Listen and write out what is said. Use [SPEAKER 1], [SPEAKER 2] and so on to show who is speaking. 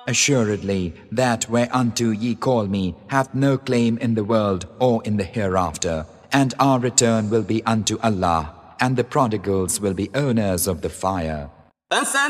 [SPEAKER 1] Assuredly, that whereunto ye call me hath no claim in the world or in the hereafter, and our return will be unto Allah, and the prodigals will be owners of the fire.